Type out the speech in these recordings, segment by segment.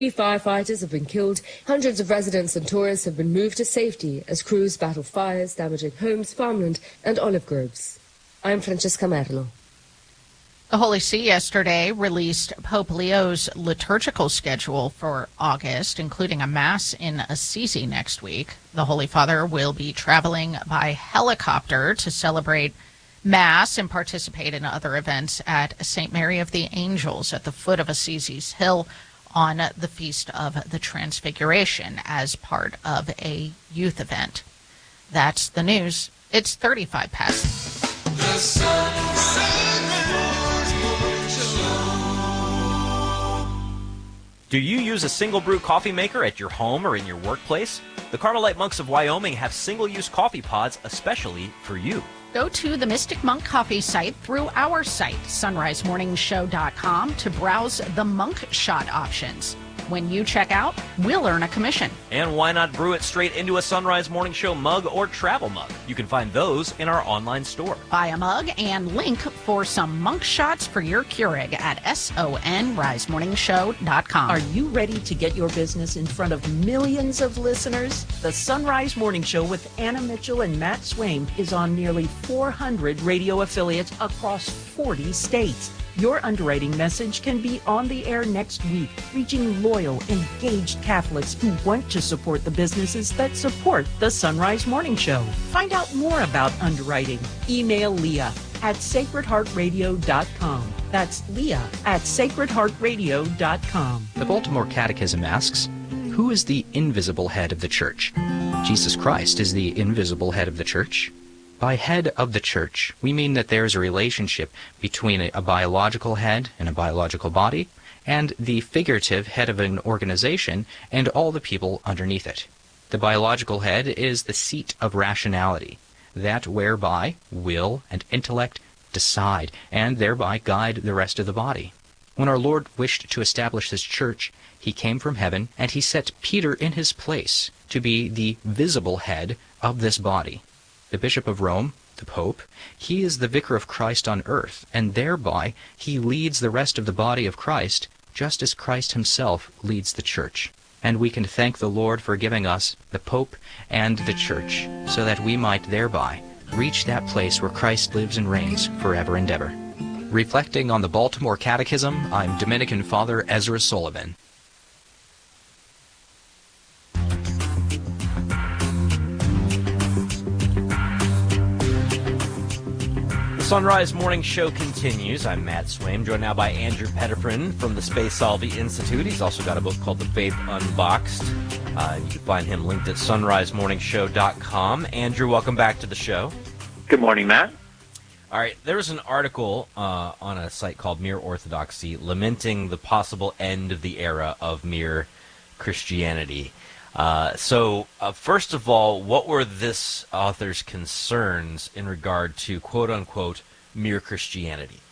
Firefighters have been killed. Hundreds of residents and tourists have been moved to safety as crews battle fires damaging homes, farmland and olive groves. I'm Francesca Merlo. The Holy See yesterday released Pope Leo's liturgical schedule for August, including a Mass in Assisi next week. The Holy Father will be traveling by helicopter to celebrate Mass and participate in other events at St. Mary of the Angels at the foot of Assisi's Hill on the Feast of the Transfiguration as part of a youth event. That's the news. It's 35 past. The Do you use a single brew coffee maker at your home or in your workplace? The Carmelite Monks of Wyoming have single-use coffee pods especially for you. Go to the Mystic Monk Coffee site through our site, sunrisemorningshow.com, to browse the Monk Shot options. When you check out, we'll earn a commission. And why not brew it straight into a Sunrise Morning Show mug or travel mug? You can find those in our online store. Buy a mug and link for some Monk Shots for your Keurig at sonrisemorningshow.com. Are you ready to get your business in front of millions of listeners? The Sunrise Morning Show with Anna Mitchell and Matt Swaim is on nearly 400 radio affiliates across 40 states. Your underwriting message can be on the air next week, reaching loyal, engaged Catholics who want to support the businesses that support the Sunrise Morning Show. Find out more about underwriting. Email Leah at sacredheartradio.com. That's Leah at sacredheartradio.com. The Baltimore Catechism asks, who is the invisible head of the Church? Jesus Christ is the invisible head of the Church. By head of the Church, we mean that there is a relationship between a biological head and a biological body, and the figurative head of an organization and all the people underneath it. The biological head is the seat of rationality, that whereby will and intellect decide, and thereby guide the rest of the body. When our Lord wished to establish His Church, He came from heaven, and He set Peter in his place to be the visible head of this body. The Bishop of Rome, the Pope, he is the vicar of Christ on earth, and thereby he leads the rest of the body of Christ, just as Christ himself leads the Church. And we can thank the Lord for giving us the Pope and the Church, so that we might thereby reach that place where Christ lives and reigns forever and ever. Reflecting on the Baltimore Catechism, I'm Dominican Father Ezra Sullivan. Sunrise Morning Show continues. I'm Matt Swaim, joined now by Andrew Pettifrin from the Space Salvi Institute. He's also got a book called The Faith Unboxed. You can find him linked at sunrisemorningshow.com. Andrew, welcome back to the show. Good morning, Matt. All right, there was an article on a site called Mere Orthodoxy lamenting the possible end of the era of mere Christianity. So first of all, what were this author's concerns in regard to quote-unquote mere Christianity?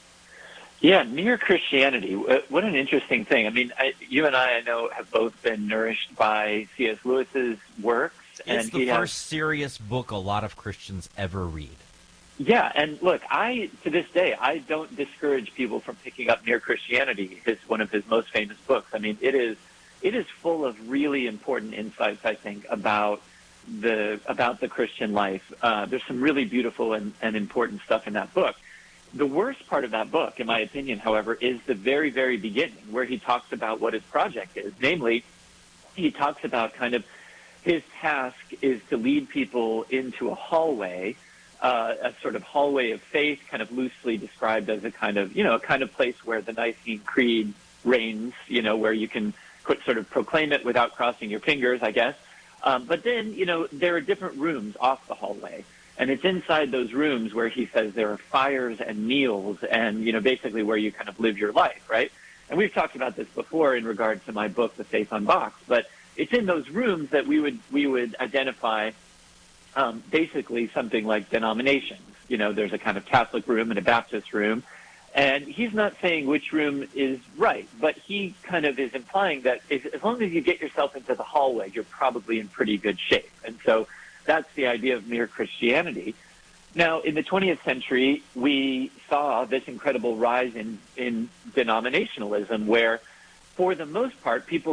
Yeah, mere Christianity. What an interesting thing. I mean, you and I know, have both been nourished by C.S. Lewis's works. It's the first serious book a lot of Christians ever read. Yeah, and look, to this day, I don't discourage people from picking up Mere Christianity, one of his most famous books. I mean, it is full of really important insights, I think, about the Christian life. There's some really beautiful and important stuff in that book. The worst part of that book, in my opinion, however, is the very, very beginning, where he talks about what his project is. Namely, he talks about kind of his task is to lead people into a hallway, a sort of hallway of faith, kind of loosely described as a kind of place where the Nicene Creed reigns, where you can sort of proclaim it without crossing your fingers, I guess. But then, there are different rooms off the hallway. And it's inside those rooms where he says there are fires and meals and, basically where you kind of live your life, right? And we've talked about this before in regard to my book, The Faith Unboxed. But it's in those rooms that we would identify basically something like denominations. There's a kind of Catholic room and a Baptist room. And he's not saying which room is right, but he kind of is implying that as long as you get yourself into the hallway, you're probably in pretty good shape. And so that's the idea of mere Christianity. Now, in the 20th century, we saw this incredible rise in denominationalism where for the most part, people